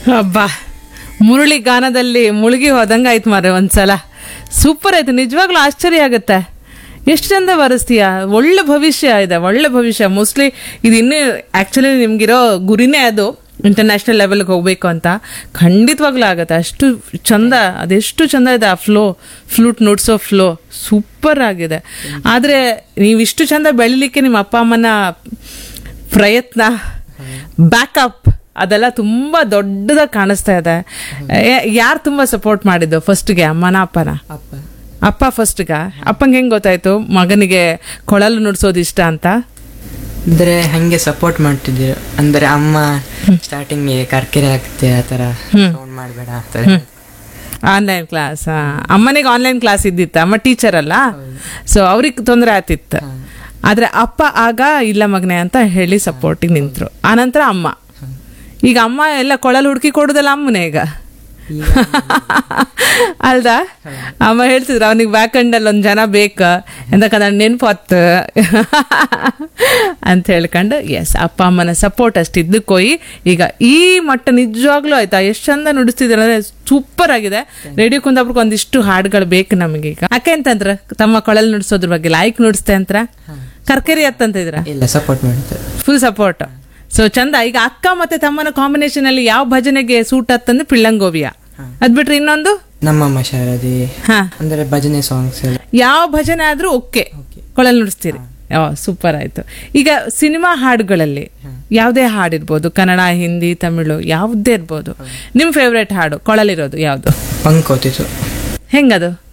ಅಬ್ಬಾ, ಮುರಳಿ ಗಾನದಲ್ಲಿ ಮುಳುಗಿ ಹೋದಂಗೆ ಆಯ್ತು ಮಾರೆ ಒಂದ್ಸಲ. ಸೂಪರ್ ಆಯ್ತು, ನಿಜವಾಗ್ಲೂ ಆಶ್ಚರ್ಯ ಆಗುತ್ತೆ. ಎಷ್ಟು ಚಂದ ಬರೆಸ್ತೀಯ. ಒಳ್ಳೆ ಭವಿಷ್ಯ ಇದೆ, ಒಳ್ಳೆ ಭವಿಷ್ಯ. ಮೋಸ್ಟ್ಲಿ ಇದು ಇನ್ನೂ ಆ್ಯಕ್ಚುಲಿ ನಿಮ್ಗಿರೋ ಗುರಿನೇ ಅದು, ಇಂಟರ್ನ್ಯಾಷನಲ್ ಲೆವೆಲ್ಗೆ ಹೋಗ್ಬೇಕು ಅಂತ. ಖಂಡಿತವಾಗ್ಲೂ ಆಗುತ್ತೆ. ಅಷ್ಟು ಚಂದ, ಅದೆಷ್ಟು ಚಂದ ಇದೆ ಆ ಫ್ಲೂಟ್ ನುಡ್ಸೋ ಫ್ಲೋ, ಸೂಪರ್ ಆಗಿದೆ. ಆದರೆ ನೀವಿಷ್ಟು ಚಂದ ಬೆಳಿಲಿಕ್ಕೆ ನಿಮ್ಮ ಅಪ್ಪ ಅಮ್ಮನ ಪ್ರಯತ್ನ, ಬ್ಯಾಕಪ್ ಅದೆಲ್ಲ ತುಂಬ ದೊಡ್ಡದಾಗಿ ಕಾಣಿಸ್ತಾ ಇದೆ. ಯಾರು ತುಂಬ ಸಪೋರ್ಟ್ ಮಾಡಿದ್ದು ಫಸ್ಟ್ಗೆ, ಅಮ್ಮನ ಅಪ್ಪನ? ಅಪ್ಪ ಫಸ್ಟ್ಗ. ಅಪ್ಪಂಗೆ ಹೆಂಗೆ ಗೊತ್ತಾಯ್ತು ಮಗನಿಗೆ ಕೊಳಲು ನುಡ್ಸೋದು ಇಷ್ಟ ಅಂತ? ಅಂದ್ರೆ ಹಂಗೆ ಸಪೋರ್ಟ್ ಮಾಡ್ತಿದ್ರು. ಅಂದ್ರೆ ಅಮ್ಮ ಸ್ಟಾರ್ಟಿಂಗ್ ಕರ್ಕೆರೆ ಆಗ್ತೆ ಆ ಥರ ಸೌಂಡ್ ಮಾಡಬೇಡ ಅಂತಾರೆ. ಆನ್ಲೈನ್ ಕ್ಲಾಸ್, ಅಮ್ಮನಿಗೆ ಆನ್ಲೈನ್ ಕ್ಲಾಸ್ ಇದ್ದಿತ್ತು, ಅಮ್ಮ ಟೀಚರ್ ಅಲ್ಲ, ಸೊ ಅವ್ರಿಗೆ ತೊಂದರೆ ಆಗ್ತಿತ್ತು. ಆದರೆ ಅಪ್ಪ ಆಗ ಇಲ್ಲ ಮಗನೆ ಅಂತ ಹೇಳಿ ಸಪೋರ್ಟಿಗೆ ನಿಂತರು. ಆನಂತರ ಅಮ್ಮ. ಈಗ ಅಮ್ಮ ಎಲ್ಲ ಕೊಳಲು ಹುಡುಕಿ ಕೊಡೋದಲ್ಲ ಅಮ್ಮನೇ ಈಗ ಅಲ್ದಾ? ಅಮ್ಮ ಹೇಳ್ತಿದ್ರು ಅವನಿಗೆ ಬ್ಯಾಕ್ ಹ್ಯಾಂಡಲ್ಲಿ ಒಂದು ಜನ ಬೇಕು ಎಂದಕ್ಕಂದ್ರೆ ನೆನಪು ಹೊತ್ತು ಅಂತ ಹೇಳ್ಕೊಂಡು, ಎಸ್, ಅಪ್ಪ ಅಮ್ಮನ ಸಪೋರ್ಟ್ ಅಷ್ಟು ಇದ್ದಕ್ಕೋಯಿ ಈಗ ಈ ಮಟ್ಟ ನಿಜವಾಗ್ಲೂ ಆಯ್ತಾ. ಎಷ್ಟು ಚಂದ ನುಡಿಸ್ತಿದ್ರು ಅಂದ್ರೆ ಸೂಪರ್ ಆಗಿದೆ. ರೇಡಿಯೋ ಕುಂದಾಪುರಕ್ಕೆ ಒಂದಿಷ್ಟು ಹಾಡುಗಳು ಬೇಕು ನಮಗೀಗ. ಯಾಕೆ ಅಂತಂದ್ರ ತಮ್ಮ ಕೊಳಲು ನುಡಿಸೋದ್ರ ಬಗ್ಗೆ ಲೈಕ್ ನುಡಿಸ್ತೆ ಅಂತ ಕರ್ಕೇರಿ ಅತ್ತಂತಿದ್ರ? ಇಲ್ಲ, ಸಪೋರ್ಟ್ ಮಾಡ್ತಾರೆ, ಫುಲ್ ಸಪೋರ್ಟ್. ಸೊ ಚಂದ. ಈಗ ಅಕ್ಕ ಮತ್ತೆ ತಮ್ಮನ ಕಾಂಬಿನೇಷನ್ ಅಲ್ಲಿ ಯಾವ ಭಜನೆಗೆ ಸೂಟ್ ಹತ್ತಂದ್ರೆ ಪಿಳ್ಳಂಗೋವಿಯ, ಅದ್ ಬಿಟ್ರೆ ಇನ್ನೊಂದು ನಮ್ಮಮ್ಮ ಶಾರದಿ, ಅಂದ್ರೆ ಭಜನೆ ಸಾಂಗ್ಸ್ ಯಾವ ಭಜನೆ ಆದ್ರೂ ಓಕೆ ಕೊಳಲು ನುಡಿಸ್ತೀರಿ. ಸೂಪರ್ ಆಯ್ತು. ಈಗ ಸಿನಿಮಾ ಹಾಡುಗಳಲ್ಲಿ ಯಾವುದೇ ಹಾಡಿರ್ಬೋದು, ಕನ್ನಡ, ಹಿಂದಿ, ತಮಿಳು, ಯಾವುದೇ ಇರ್ಬೋದು, ನಿಮ್ ಫೇವ್ರೇಟ್ ಹಾಡು ಕೊಳಲಿರೋದು ಯಾವ್ದು? ಪಂಕೋತಿತ್ತು. ಹೆಂಗದು?